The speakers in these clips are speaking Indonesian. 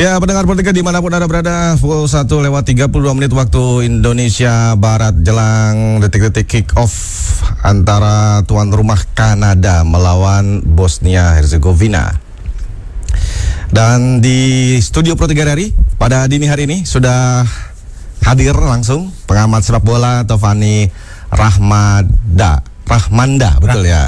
Ya, pendengar politika dimanapun Anda berada, pukul 1:32 waktu Indonesia Barat, jelang detik-detik kick off antara tuan rumah Kanada melawan Bosnia Herzegovina. Dan di studio Pro 3 RRI pada dini hari ini sudah hadir langsung pengamat sepak bola Tovani Rahmanda, betul ya.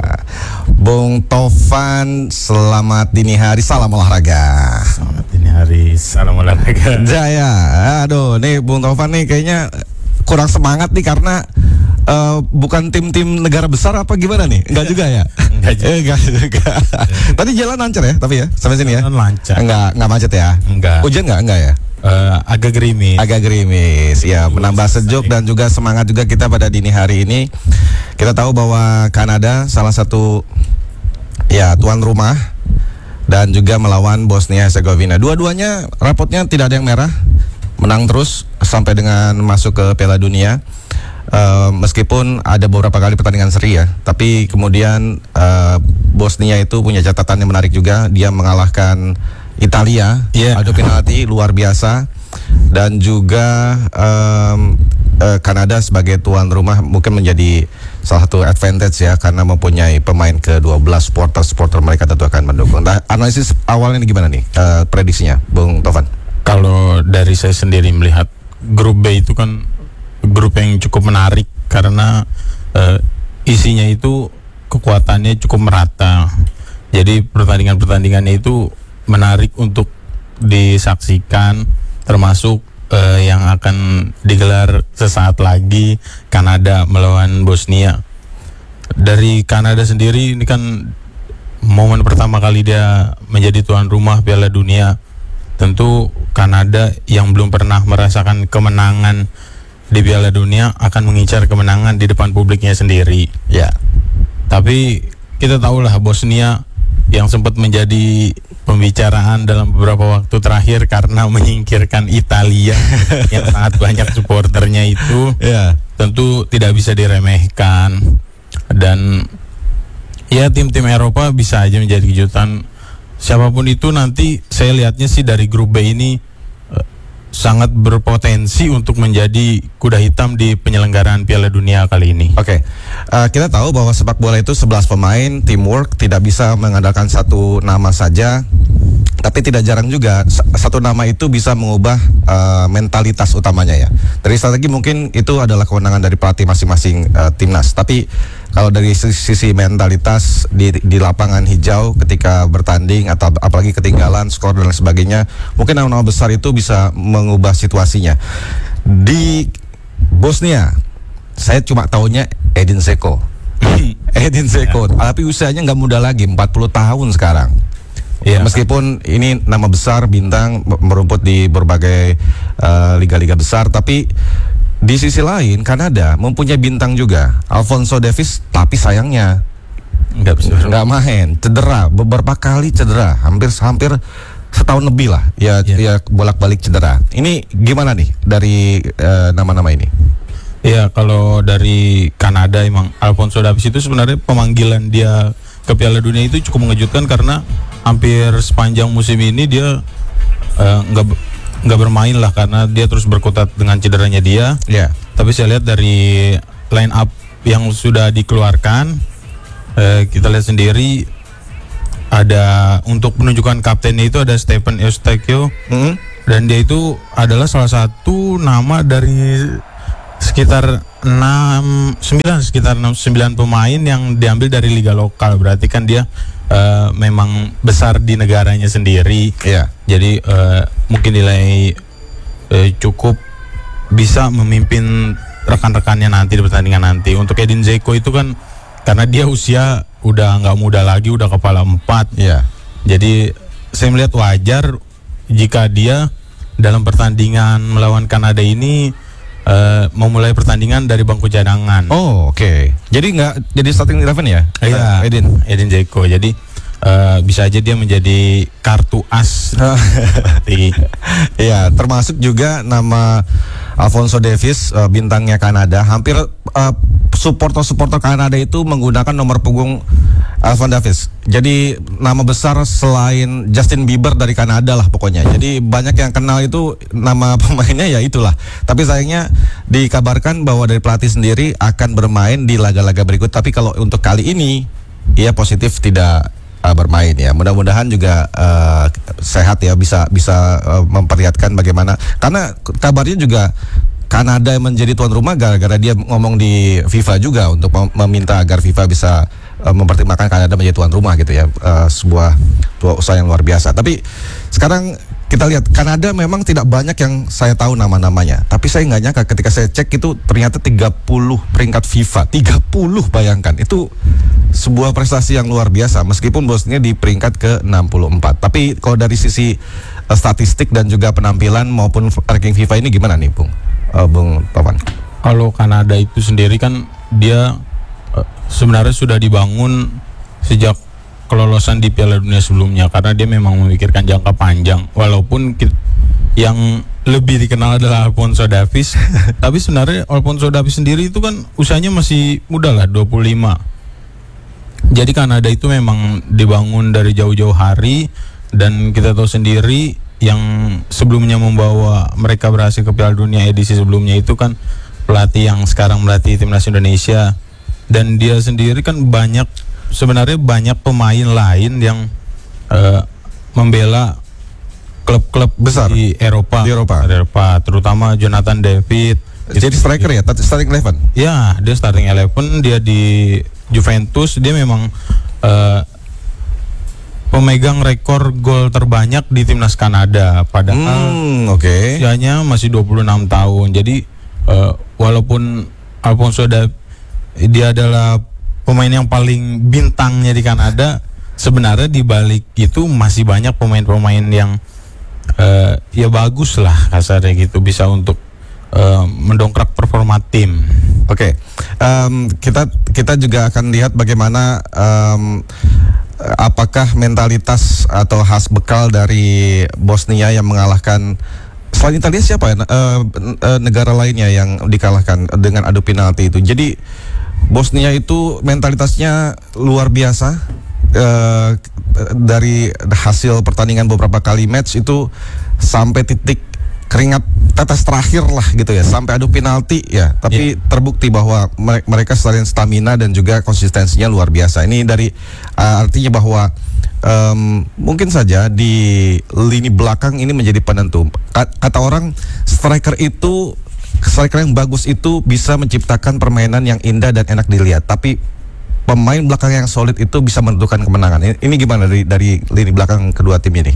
Bung Tovan, selamat dini hari, salam olahraga. Selamat dini hari, salam olahraga. Jaya, aduh, nih Bung Tovan nih kayaknya kurang semangat nih karena bukan tim-tim negara besar apa gimana nih? Enggak juga ya? Enggak juga. Tadi jalan lancar ya, tapi ya sampai sini ya? Lancar. Enggak macet ya? Enggak. Hujan enggak ya? Agak gerimis. Ya, menambah sejuk dan juga semangat juga kita pada dini hari ini. Kita tahu bahwa Kanada salah satu ya tuan rumah dan juga melawan Bosnia Herzegovina. Dua-duanya rapotnya tidak ada yang merah, menang terus sampai dengan masuk ke Piala Dunia. Meskipun ada beberapa kali pertandingan seri ya, tapi kemudian Bosnia itu punya catatan yang menarik juga. Dia mengalahkan Italia, adu penalti luar biasa, dan juga Kanada sebagai tuan rumah mungkin menjadi salah satu advantage ya, karena mempunyai pemain ke-12, supporter mereka tentu akan mendukung. Nah, analisis awalnya ini gimana nih prediksinya, Bung Tovan? Kalau dari saya sendiri melihat grup B itu kan grup yang cukup menarik karena isinya itu kekuatannya cukup merata. Jadi pertandingannya itu menarik untuk disaksikan, termasuk yang akan digelar sesaat lagi, Kanada melawan Bosnia. Dari Kanada sendiri ini kan momen pertama kali dia menjadi tuan rumah Piala Dunia. Tentu Kanada yang belum pernah merasakan kemenangan di Piala Dunia akan mengincar kemenangan di depan publiknya sendiri. Ya. Tapi kita tahulah Bosnia yang sempat menjadi pembicaraan dalam beberapa waktu terakhir karena menyingkirkan Italia yang sangat banyak supporternya itu, tentu tidak bisa diremehkan. Dan ya tim-tim Eropa bisa aja menjadi kejutan. Siapapun itu nanti saya lihatnya sih dari grup B ini sangat berpotensi untuk menjadi kuda hitam di penyelenggaraan Piala Dunia kali ini. Oke. Kita tahu bahwa sepak bola itu 11 pemain, teamwork, tidak bisa mengandalkan satu nama saja. Tapi tidak jarang juga satu nama itu bisa mengubah mentalitas utamanya ya. Dari strategi mungkin itu adalah kewenangan dari pelatih masing-masing timnas. Tapi kalau dari sisi mentalitas di lapangan hijau ketika bertanding atau apalagi ketinggalan skor dan lain sebagainya, mungkin nama-nama besar itu bisa mengubah situasinya. Di Bosnia, saya cuma tahunya Edin Dzeko. Tapi usianya nggak muda lagi, 40 tahun sekarang. Ya, meskipun ini nama besar, bintang, merumput di berbagai liga-liga besar, tapi di sisi lain Kanada mempunyai bintang juga, Alphonso Davies, tapi sayangnya nggak main, cedera, beberapa kali cedera, hampir setahun lebih lah, ya bolak-balik cedera. Ini gimana nih dari nama-nama ini? Ya, kalau dari Kanada emang Alphonso Davies itu sebenarnya pemanggilan dia ke Piala Dunia itu cukup mengejutkan karena hampir sepanjang musim ini dia nggak bermain lah karena dia terus berkutat dengan cederanya dia. Tapi saya lihat dari line up yang sudah dikeluarkan, kita lihat sendiri ada untuk penunjukan kaptennya itu ada Stephen Eustáquio, dan dia itu adalah salah satu nama dari sekitar 9 pemain yang diambil dari liga lokal. Berarti kan dia memang besar di negaranya sendiri. Jadi mungkin nilai cukup bisa memimpin rekan-rekannya nanti di pertandingan nanti. Untuk Edin Dzeko itu kan karena dia usia udah nggak muda lagi, udah kepala 4. Jadi saya melihat wajar jika dia dalam pertandingan melawan Kanada ini memulai pertandingan dari bangku cadangan. Oke. Jadi nggak jadi starting 11 ya? Edin Dzeko. Jadi bisa aja dia menjadi kartu as. Iya, termasuk juga nama Alphonso Davies, bintangnya Kanada. Hampir supporter Kanada itu menggunakan nomor punggung Alphonso Davies. Jadi nama besar selain Justin Bieber dari Kanada lah pokoknya. Jadi banyak yang kenal itu nama pemainnya ya itulah. Tapi sayangnya dikabarkan bahwa dari pelatih sendiri akan bermain di laga-laga berikut. Tapi kalau untuk kali ini ia positif tidak bermain ya. Mudah-mudahan juga sehat ya, bisa memperlihatkan bagaimana, karena kabarnya juga Kanada menjadi tuan rumah gara-gara dia ngomong di FIFA juga untuk meminta agar FIFA bisa mempertimbangkan Kanada menjadi tuan rumah gitu ya. Sebuah usaha yang luar biasa. Tapi sekarang kita lihat Kanada memang tidak banyak yang saya tahu nama-namanya. Tapi saya nggak nyangka ketika saya cek itu ternyata 30 peringkat FIFA. 30, bayangkan. Itu sebuah prestasi yang luar biasa meskipun Bosnia di peringkat ke-64. Tapi kalau dari sisi statistik dan juga penampilan maupun ranking FIFA ini gimana nih, Bung Tovan? Kalau Kanada itu sendiri kan dia sebenarnya sudah dibangun sejak kelolosan di Piala Dunia sebelumnya, karena dia memang memikirkan jangka panjang. Walaupun yang lebih dikenal adalah Alphonso Davies, tapi sebenarnya Alphonso Davies sendiri itu kan usianya masih muda lah, 25. Jadi Kanada itu memang dibangun dari jauh-jauh hari, dan kita tahu sendiri yang sebelumnya membawa mereka berhasil ke Piala Dunia edisi sebelumnya itu kan pelatih yang sekarang melatih timnas Indonesia. Dan dia sendiri kan sebenarnya banyak pemain lain yang membela klub-klub besar di Eropa, terutama Jonathan David. Jadi striker ya, starting 11. Ya, dia starting 11, dia di Juventus, dia memang pemegang rekor gol terbanyak di timnas Kanada, padahal usianya masih 26 tahun. Jadi walaupun Alphonso dia adalah pemain yang paling bintangnya di Kanada, sebenarnya di balik itu masih banyak pemain-pemain yang ya bagus lah kasarnya gitu, bisa untuk mendongkrak performa tim. Kita juga akan lihat bagaimana apakah mentalitas atau khas bekal dari Bosnia yang mengalahkan, selain Italia siapa ya negara lainnya yang dikalahkan dengan adu penalti itu. Jadi Bosnia itu mentalitasnya luar biasa. Dari hasil pertandingan beberapa kali match itu sampai titik keringat tetes terakhir lah gitu ya, sampai adu penalti ya. Tapi terbukti bahwa mereka selain stamina dan juga konsistensinya luar biasa. Ini dari artinya bahwa mungkin saja di lini belakang ini menjadi penentu. Kata orang striker yang bagus itu bisa menciptakan permainan yang indah dan enak dilihat, tapi pemain belakang yang solid itu bisa menentukan kemenangan. Ini gimana dari lini belakang kedua tim ini,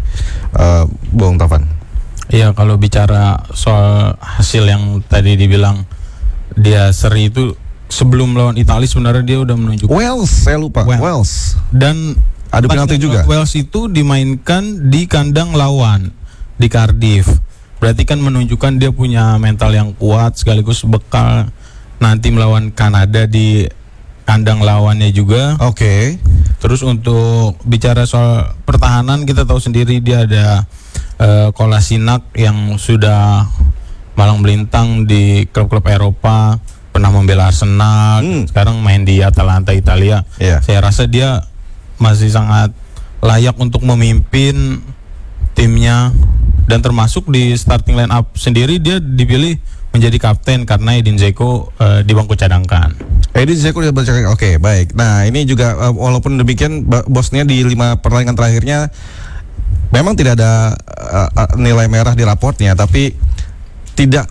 Bung Tovan? Iya, kalau bicara soal hasil yang tadi dibilang dia seri itu, sebelum lawan Italia sebenarnya dia udah menunjukkan Wales, saya lupa. Wales. Dan adu penalti juga. Wales itu dimainkan di kandang lawan di Cardiff. Berarti kan menunjukkan dia punya mental yang kuat sekaligus bekal nanti melawan Kanada di kandang lawannya juga. Terus untuk bicara soal pertahanan, kita tahu sendiri dia ada Kolasinac yang sudah malang melintang di klub-klub Eropa, pernah membela Arsenal, sekarang main di Atalanta Italia. Saya rasa dia masih sangat layak untuk memimpin timnya, dan termasuk di starting line up sendiri dia dipilih menjadi kapten karena Edin Dzeko di bangku cadangkan. Edin Dzeko di bangku cadangkan. Oke, baik. Nah, ini juga walaupun demikian Bosnia di 5 pertandingan terakhirnya memang tidak ada nilai merah di raportnya, tapi tidak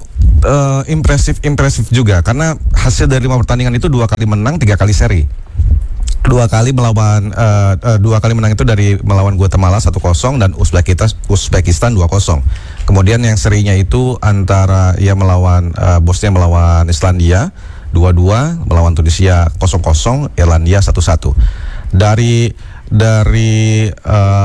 impresif juga karena hasil dari 5 pertandingan itu 2 kali menang, 3 kali seri. 2 kali melawan 2 kali menang itu dari melawan Guatemala 1-0 dan Uzbekistan 2-0. Kemudian yang serinya itu antara melawan Bosnia melawan Islandia 2-2, melawan Tunisia 0-0, Irlandia 1-1. Dari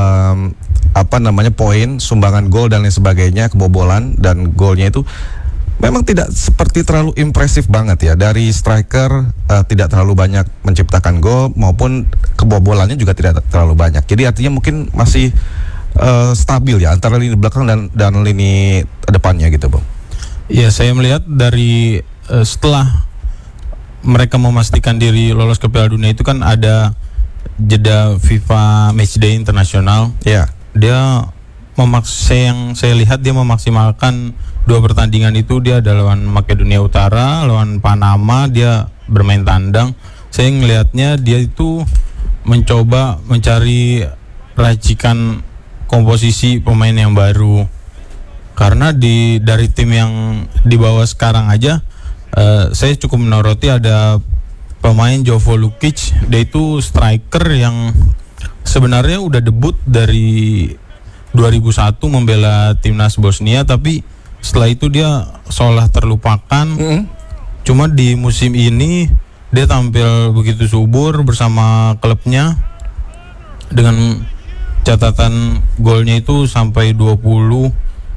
poin, sumbangan gol dan lain sebagainya, kebobolan dan golnya itu memang tidak seperti terlalu impresif banget ya. Dari striker tidak terlalu banyak menciptakan gol maupun kebobolannya juga tidak terlalu banyak. Jadi artinya mungkin masih stabil ya antara lini belakang dan lini depannya gitu, Bang. Ya, saya melihat dari setelah mereka memastikan diri lolos ke Piala Dunia itu kan ada jeda FIFA Matchday Internasional. Ya. Dia yang saya lihat dia memaksimalkan 2 pertandingan itu. Dia ada lawan Makedonia Utara, lawan Panama dia bermain tandang. Saya ngelihatnya dia itu mencoba mencari racikan komposisi pemain yang baru. Karena dari tim yang di bawah sekarang aja saya cukup menyoroti ada pemain Jovo Lukic. Dia itu striker yang sebenarnya udah debut dari 2001 membela timnas Bosnia, tapi setelah itu dia seolah terlupakan. Cuma di musim ini dia tampil begitu subur bersama klubnya dengan catatan golnya itu sampai 29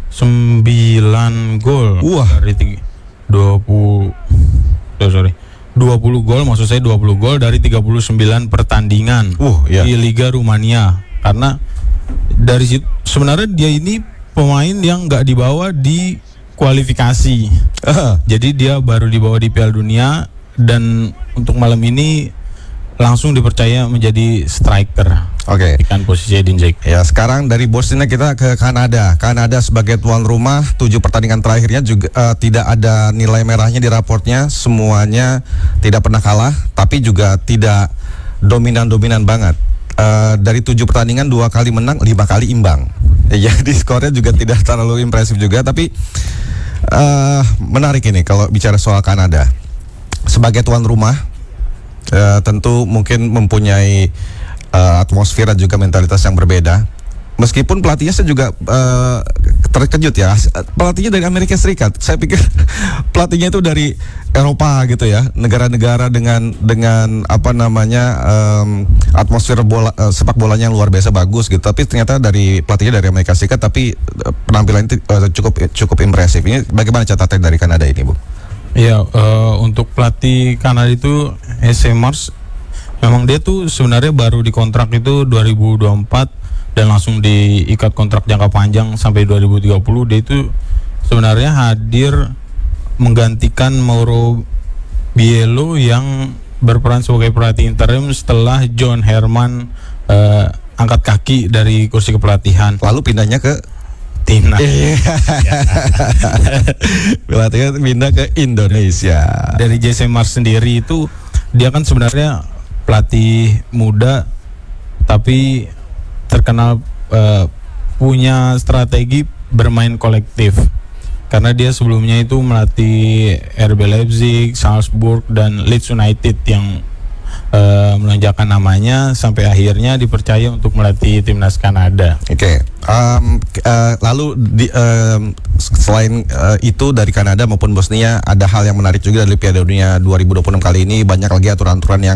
gol. Wah. Dari 20 gol, maksud saya 20 gol dari 39 pertandingan Ya. di Liga Rumania. Karena dari situ sebenarnya dia ini pemain yang nggak dibawa di kualifikasi. Jadi dia baru dibawa di Piala Dunia dan untuk malam ini langsung dipercaya menjadi striker. Oke. Ikan posisi Edin Dzeko. Ya, sekarang dari Bosnia kita ke Kanada. Kanada sebagai tuan rumah 7 pertandingan terakhirnya juga tidak ada nilai merahnya di raportnya. Semuanya tidak pernah kalah, tapi juga tidak dominan banget. Dari 7 pertandingan 2 kali menang, 5 kali imbang. Jadi skornya juga tidak terlalu impresif juga. Tapi menarik ini kalau bicara soal Kanada. Sebagai tuan rumah, tentu mungkin mempunyai atmosfer dan juga mentalitas yang berbeda. Meskipun pelatihnya saya juga terkejut ya. Pelatihnya dari Amerika Serikat. Saya pikir pelatihnya itu dari Eropa gitu ya. Negara-negara dengan apa namanya atmosfer sepak bolanya yang luar biasa bagus gitu. Tapi ternyata dari pelatihnya dari Amerika Serikat, tapi penampilan itu cukup impresif. Ini bagaimana catatan dari Kanada ini, Bu? Ya, untuk pelatih Kanada itu Jesse Marsch, memang dia tuh sebenarnya baru dikontrak itu 2024 dan langsung diikat kontrak jangka panjang sampai 2030. Dia itu sebenarnya hadir menggantikan Mauro Biello yang berperan sebagai pelatih interim setelah John Herman angkat kaki dari kursi kepelatihan. Lalu pindahnya ke timnas. Pelatihnya pindah ke Indonesia. Dari Jesse Marsch sendiri itu dia kan sebenarnya pelatih muda tapi terkenal punya strategi bermain kolektif. Karena dia sebelumnya itu melatih RB Leipzig, Salzburg dan Leeds United yang melonjakkan namanya sampai akhirnya dipercaya untuk melatih timnas Kanada. Oke. Lalu selain itu dari Kanada maupun Bosnia ada hal yang menarik juga dari Piala Dunia 2026 kali ini. Banyak lagi aturan-aturan yang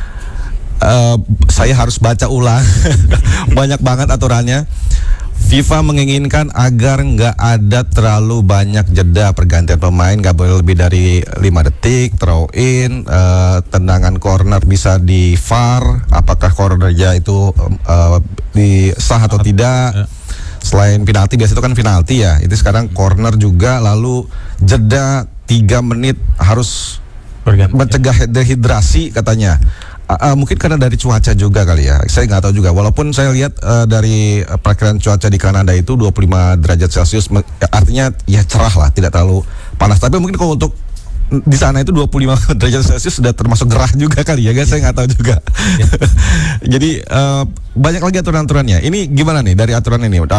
saya harus baca ulang. Banyak banget aturannya. FIFA menginginkan agar nggak ada terlalu banyak jeda pergantian pemain, nggak boleh lebih dari 5 detik, throw in, tendangan corner bisa di VAR, apakah cornernya itu di sah atau tidak. Selain penalti, biasa itu kan penalti ya, itu sekarang corner juga. Lalu jeda 3 menit harus mencegah dehidrasi katanya. Mungkin karena dari cuaca juga kali ya, saya nggak tahu juga. Walaupun saya lihat dari perakiraan cuaca di Kanada itu 25 derajat Celcius, artinya ya cerah lah, tidak terlalu panas. Tapi mungkin kalau untuk di sana itu 25 derajat Celcius sudah termasuk gerah juga kali ya, guys. Saya nggak tahu juga. Jadi banyak lagi aturan-aturannya. Ini gimana nih dari aturan ini?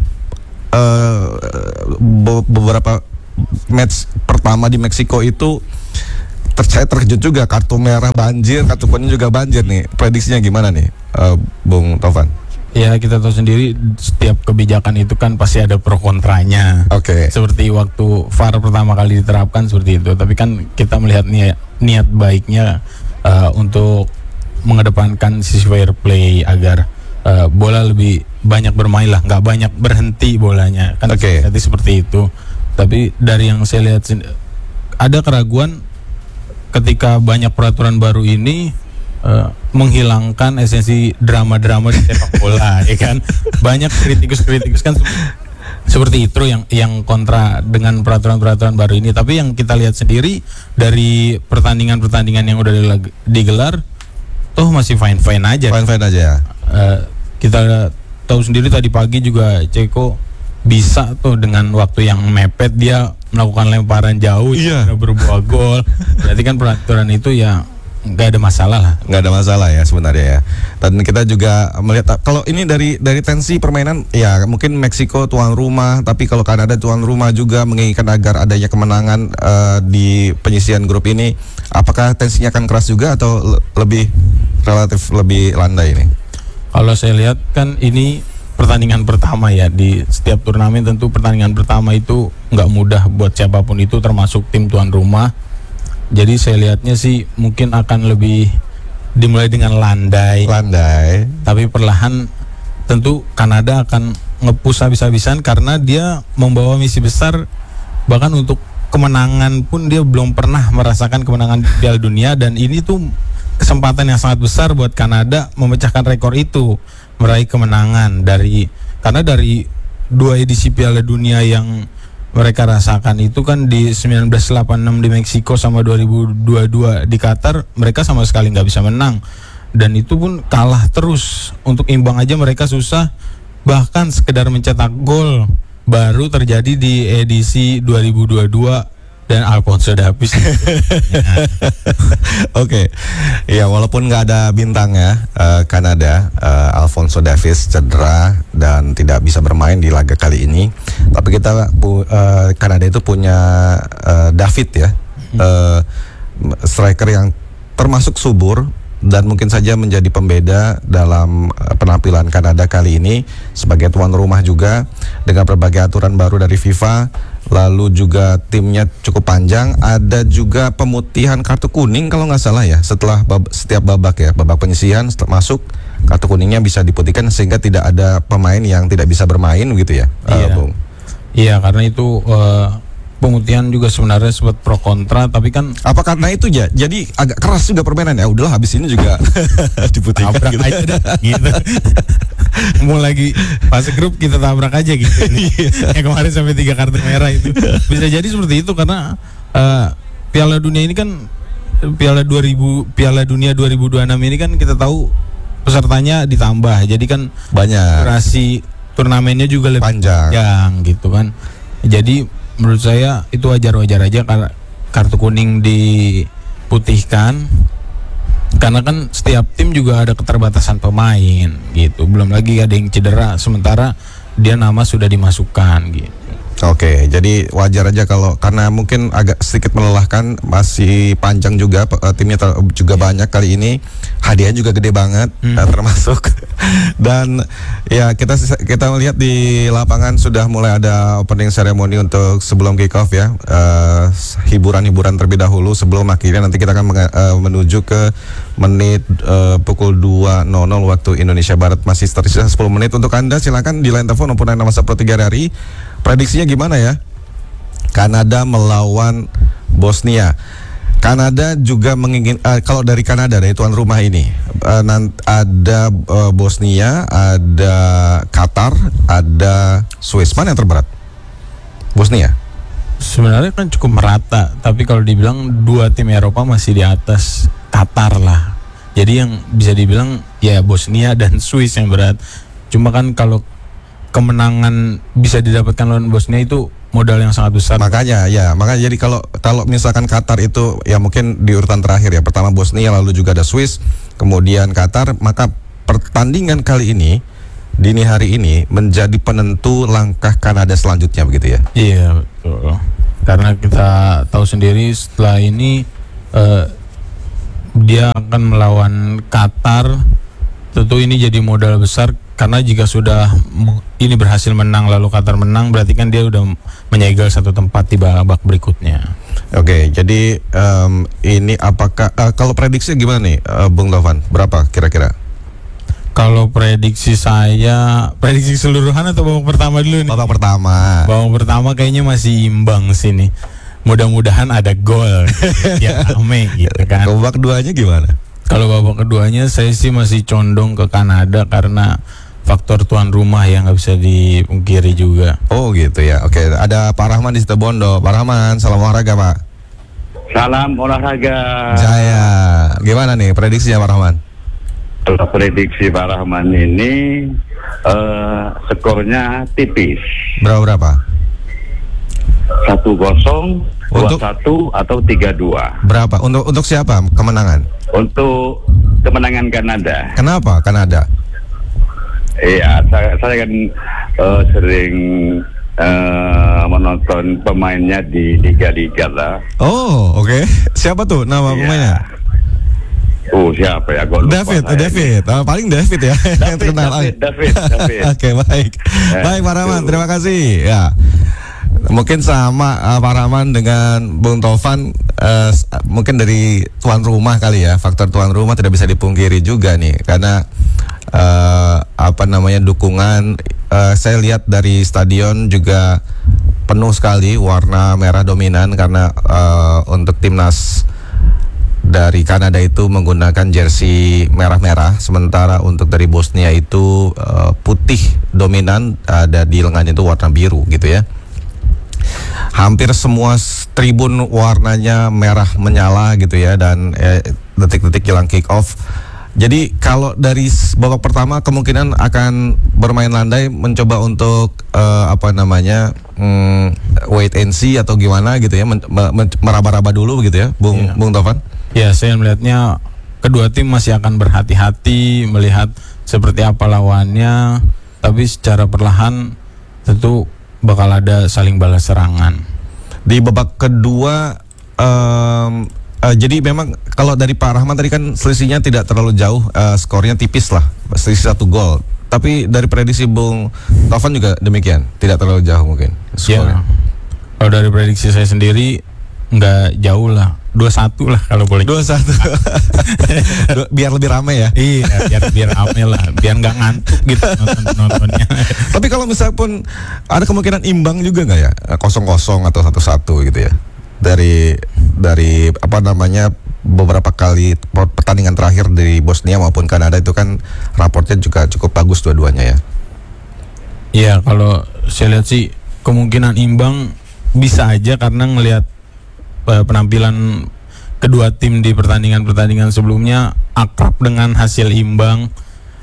Beberapa match pertama di Meksiko itu saya terkejut juga, kartu merah banjir, kartu kuning juga banjir nih. Prediksinya gimana nih, Bung Taufan? Ya, kita tahu sendiri setiap kebijakan itu kan pasti ada pro kontranya. Oke. Seperti waktu VAR pertama kali diterapkan seperti itu. Tapi kan kita melihat niat baiknya untuk mengedepankan sisi fair play agar bola lebih banyak bermain lah, nggak banyak berhenti bolanya. Kan jadi seperti itu. Tapi dari yang saya lihat ada keraguan ketika banyak peraturan baru ini menghilangkan esensi drama-drama di sepak bola, ya kan? Banyak kritikus kan seperti itu yang kontra dengan peraturan-peraturan baru ini. Tapi yang kita lihat sendiri dari pertandingan-pertandingan yang udah digelar, toh masih fine-fine aja. Fine-fine aja ya. Kita tahu sendiri tadi pagi juga Ceko bisa tuh dengan waktu yang mepet dia melakukan lemparan jauh, berbuah gol. Berarti kan peraturan itu ya nggak ada masalah lah. Nggak ada masalah ya sebenarnya ya. Dan kita juga melihat kalau ini dari tensi permainan ya mungkin Meksiko tuan rumah, tapi kalau Kanada tuan rumah juga menginginkan agar adanya kemenangan di penyisihan grup ini. Apakah tensinya akan keras juga atau relatif lebih landai ini? Kalau saya lihat kan ini pertandingan pertama ya, di setiap turnamen tentu pertandingan pertama itu nggak mudah buat siapapun itu, termasuk tim tuan rumah. Jadi saya lihatnya sih mungkin akan lebih dimulai dengan landai, tapi perlahan tentu Kanada akan nge-push habis-habisan karena dia membawa misi besar. Bahkan untuk kemenangan pun dia belum pernah merasakan kemenangan Piala Dunia, dan ini tuh kesempatan yang sangat besar buat Kanada memecahkan rekor itu, meraih kemenangan karena dari 2 edisi Piala Dunia yang mereka rasakan itu kan di 1986 di Meksiko sama 2022 di Qatar, mereka sama sekali nggak bisa menang, dan itu pun kalah terus. Untuk imbang aja mereka susah, bahkan sekedar mencetak gol baru terjadi di edisi 2022 dan Alphonso Davies. Oke. Ya, walaupun nggak ada bintangnya Kanada, Alphonso Davies cedera dan tidak bisa bermain di laga kali ini. Tapi kita Kanada itu punya David ya, striker yang termasuk subur dan mungkin saja menjadi pembeda dalam penampilan Kanada kali ini sebagai tuan rumah juga, dengan berbagai aturan baru dari FIFA. Lalu juga timnya cukup panjang, ada juga pemutihan kartu kuning kalau nggak salah ya, setelah setiap babak ya, babak penyisihan masuk kartu kuningnya bisa diputihkan sehingga tidak ada pemain yang tidak bisa bermain gitu ya. Bung. Iya, karena itu pemutihan juga sebenarnya sempat pro kontra, tapi kan apa karena itu ya, jadi agak keras juga permainan ya. Udahlah habis ini juga diputihkan gitu. Aja dah, gitu. Mau lagi fase grup kita tabrak aja gitu. Yang kemarin sampai 3 kartu merah itu bisa jadi seperti itu karena Piala Dunia ini kan Piala Dunia 2026 ini kan kita tahu pesertanya ditambah, jadi kan banyak, durasi turnamennya juga lebih panjang gitu kan. Jadi menurut saya itu wajar-wajar aja karena kartu kuning diputihkan, karena kan setiap tim juga ada keterbatasan pemain gitu. Belum lagi ada yang cedera, sementara dia nama sudah dimasukkan gitu. Oke, jadi wajar aja kalau karena mungkin agak sedikit melelahkan, masih panjang juga timnya juga banyak kali ini, hadiah juga gede banget termasuk. Dan ya kita melihat di lapangan sudah mulai ada opening ceremony untuk sebelum kick off ya, hiburan-hiburan terlebih dahulu sebelum akhirnya nanti kita akan menuju ke menit pukul 2.00 waktu Indonesia Barat. Masih tersisa 10 menit untuk Anda, silakan di line telepon maupun line WhatsApp Pro 3 hari. Prediksinya gimana ya? Kanada melawan Bosnia. Kanada juga kalau dari Kanada, dari tuan rumah ini ada Bosnia, ada Qatar, ada Swiss. Mana yang terberat? Bosnia? Sebenarnya kan cukup merata, tapi kalau dibilang 2 tim Eropa masih di atas Qatar lah. Jadi yang bisa dibilang ya Bosnia dan Swiss yang berat. Cuma kan kalau kemenangan bisa didapatkan lawan Bosnia itu modal yang sangat besar. Makanya jadi kalau misalkan Qatar itu ya mungkin di urutan terakhir ya, pertama Bosnia, lalu juga ada Swiss, kemudian Qatar, maka pertandingan kali ini dini hari ini menjadi penentu langkah Kanada selanjutnya begitu ya. Iya betul. Karena kita tahu sendiri setelah ini dia akan melawan Qatar. Tentu ini jadi modal besar karena jika sudah ini berhasil menang lalu Qatar menang, berarti kan dia udah menyegel satu tempat di babak berikutnya. Oke, jadi ini apakah kalau prediksi gimana nih Bung Taufan? Berapa kira-kira? Kalau prediksi saya, prediksi keseluruhan atau babak pertama dulu nih? Babak pertama. Babak pertama kayaknya masih imbang sini. Mudah-mudahan ada gol. Ya rame gitu kan. Babak keduanya gimana? Kalau babak keduanya saya sih masih condong ke Kanada karena faktor tuan rumah yang nggak bisa dipungkiri juga. Oh gitu ya. Oke, ada Pak Rahman di Situbondo. Pak Rahman, salam olahraga Pak. Salam olahraga. Jaya. Gimana nih prediksinya Pak Rahman? Kalau prediksi Pak Rahman ini skornya tipis. Berapa? 1-0, 2-1 atau 3-2. Berapa? Untuk siapa kemenangan? Untuk kemenangan Kanada. Kenapa Kanada? Iya, saya kan sering menonton pemainnya di liga-liga lah. Oh, oke. Siapa tuh nama pemainnya? Siapa ya? Gua lupa David. Paling David ya. Yang terkenal. David. Oke, baik. Baik Pak Rahman, terima kasih. Ya. Mungkin sama Pak Rahman dengan Bung Tovan, mungkin dari tuan rumah kali ya. Faktor tuan rumah tidak bisa dipungkiri juga nih, karena dukungan. Saya lihat dari stadion juga penuh sekali, warna merah dominan karena untuk timnas dari Kanada itu menggunakan jersey merah-merah, sementara untuk dari Bosnia itu putih dominan, ada di lengannya itu warna biru gitu ya. Hampir semua tribun warnanya merah menyala gitu ya, dan detik-detik jelang kick off. Jadi kalau dari babak pertama kemungkinan akan bermain landai, mencoba untuk wait and see atau gimana gitu ya, meraba-raba dulu gitu ya, Bung Tovan. Ya, saya melihatnya kedua tim masih akan berhati-hati melihat seperti apa lawannya, tapi secara perlahan tentu bakal ada saling balas serangan. Di babak kedua jadi memang kalau dari Pak Rahman tadi kan selisihnya tidak terlalu jauh, skornya tipis lah, selisih 1 gol. Tapi dari prediksi Bung Tovan juga demikian, tidak terlalu jauh mungkin skornya. Ya, kalau dari prediksi saya sendiri nggak jauh lah, 2-1 lah kalau boleh. 2-1. Biar lebih ramai ya. Iya, biar ramai lah, biar nggak ngantuk gitu nontonnya. Tapi kalau misalnya pun ada kemungkinan imbang juga nggak ya, 0-0 atau 1-1 gitu ya, dari beberapa kali pertandingan terakhir dari Bosnia maupun Kanada itu kan raportnya juga cukup bagus dua-duanya ya. Iya, kalau saya lihat sih kemungkinan imbang bisa aja karena ngelihat penampilan kedua tim di pertandingan sebelumnya akrab dengan hasil imbang.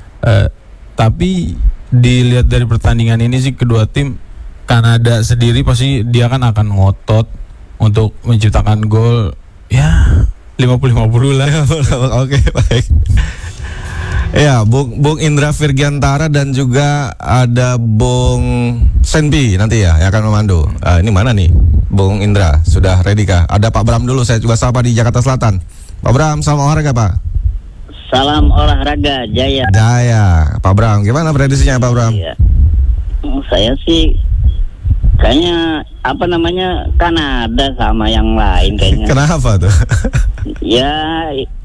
Tapi dilihat dari pertandingan ini sih kedua tim, Kanada sendiri pasti dia kan akan ngotot untuk menciptakan gol, ya 50-50 lah. Oke, baik. Ya, Bung Indra Virgiantara dan juga ada Bung Senpi nanti ya yang akan memandu. Ini mana nih Bung Indra, sudah ready kah? Ada Pak Bram dulu, saya coba sapa di Jakarta Selatan. Pak Bram, salam olahraga Pak. Salam olahraga, Jaya. Pak Bram, gimana prediksinya Pak Bram? Iya. Saya sih kayaknya Kanada sama yang lain kayaknya. Kenapa tuh? Ya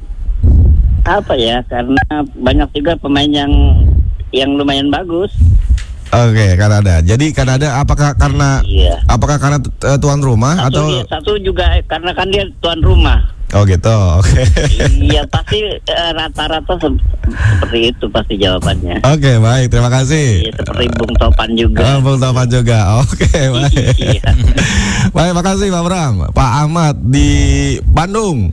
karena banyak juga pemain yang lumayan bagus. Oke, Kanada. Jadi Kanada apakah karena tuan rumah atau satu juga karena kan dia tuan rumah. Oh gitu, oke. Iya, pasti rata-rata seperti itu pasti jawabannya. Oke, baik, terima kasih. Iya, seperti Bung Topan juga. Bung Topan juga, oke, baik. Iya. Baik, makasih Pak Bram. Pak Ahmad di Bandung.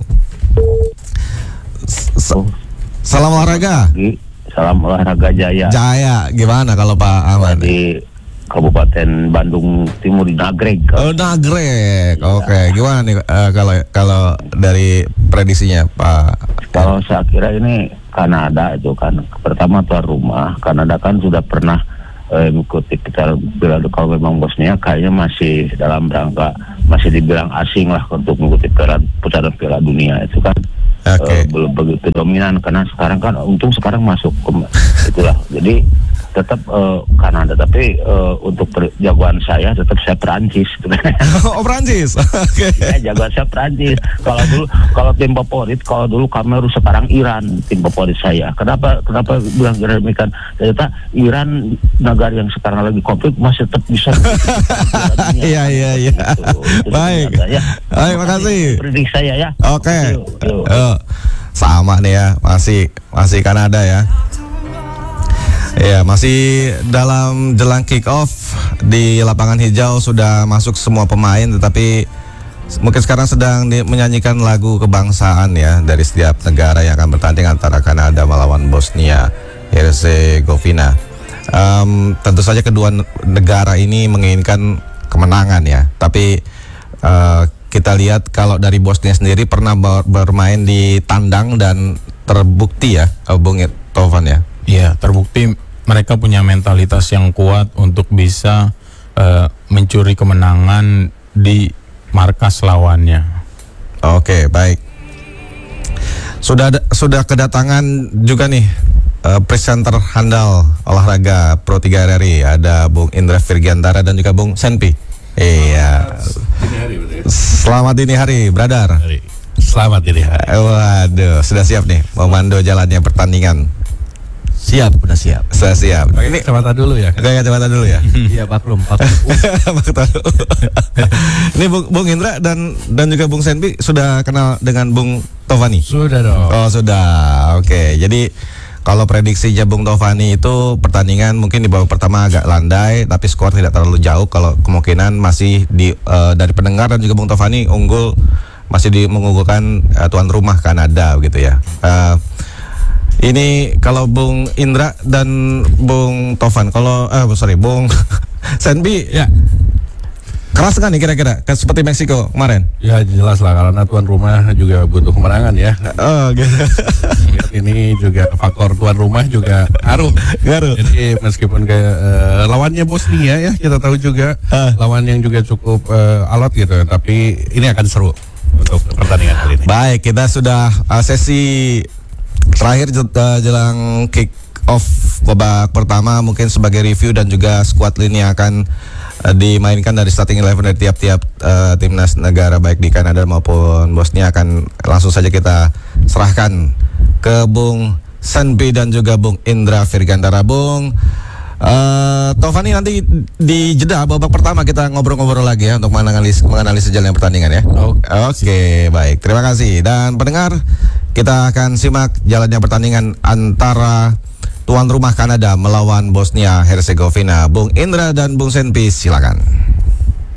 Salam olahraga. Salam olahraga Jaya. Gimana kalau Pak Ahmad? Di Kabupaten Bandung Timur di Nagreg. Nagreg. Oke. Gimana nih kalau dari prediksinya Pak? Kalau saya kira ini Kanada itu kan pertama tuan rumah. Kanada kan sudah pernah mengikuti kita bilang, kalau memang Bosnia kayaknya masih dalam rangka masih dibilang asing lah untuk mengikuti putaran Piala Dunia itu kan. Okay. Belum begitu dominan karena sekarang kan untung sekarang masuk itulah. Jadi tetap Kanada, tapi untuk jagoan saya tetap saya Perancis. Oh, Perancis. Oke. Ya, jagoan saya Perancis. Kalau tim favorit, kalau dulu Kamerun, sekarang Iran tim favorit saya. Kenapa bilang demikian? Ternyata Iran, negara yang sekarang lagi konflik, masih tetap bisa. Iya. Baik. Baik, makasih. Prediksi saya ya. Oke. Sama nih ya, masih Kanada ya. Ya, masih dalam jelang kick off di lapangan hijau, sudah masuk semua pemain, tetapi mungkin sekarang sedang menyanyikan lagu kebangsaan ya dari setiap negara yang akan bertanding antara Kanada melawan Bosnia Herzegovina. Tentu saja kedua negara ini menginginkan kemenangan ya, tapi kita lihat kalau dari Bosnia sendiri pernah bermain di tandang dan terbukti ya, Bung Tovan ya. Iya, terbukti mereka punya mentalitas yang kuat untuk bisa mencuri kemenangan di markas lawannya. Oke, baik. Sudah kedatangan juga nih presenter handal olahraga Pro 3 RRI, ada Bung Indra Virgiantara dan juga Bung Senpi. Iya. Selamat dini hari, brother. Selamat dini hari. Waduh, sudah siap nih memandu jalannya pertandingan. Siap, udah siap. Sudah siap. Ini kacamata dulu ya. Pakai kacamata dulu ya. Iya, maklum. Ini Bung Indra dan juga Bung Senpi sudah kenal dengan Bung Tovani? Sudah dong. Oh, sudah. Oke. Jadi kalau prediksinya Bung Tovani itu pertandingan mungkin di babak pertama agak landai, tapi skor tidak terlalu jauh. Kalau kemungkinan masih dari pendengar dan juga Bung Tovani mengunggulkan tuan rumah Kanada begitu ya. Ini kalau Bung Indra dan Bung Tovan, Bung Senbi ya. Keras kan nih kira-kira seperti Meksiko kemarin? Ya jelas lah, karena tuan rumah juga butuh kemenangan ya. Oh gitu. Ini juga faktor tuan rumah juga ngaruh. Jadi meskipun lawannya Bosnia ya, kita tahu juga lawan yang juga cukup alot gitu, tapi ini akan seru untuk pertandingan kali ini. Baik, kita sudah sesi terakhir jelang kick off babak pertama, mungkin sebagai review dan juga squad lini akan dimainkan dari starting 11 dari tiap-tiap timnas negara baik di Kanada maupun Bosnia akan langsung saja kita serahkan ke Bung Senpi dan juga Bung Indra Virgantara. Bung Tovani, nanti di jeda babak pertama kita ngobrol-ngobrol lagi ya untuk menganalisis jalannya pertandingan ya. Oke, baik. Terima kasih. Dan pendengar, kita akan simak jalannya pertandingan antara tuan rumah Kanada melawan Bosnia Herzegovina. Bung Indra dan Bung Senpi, silakan.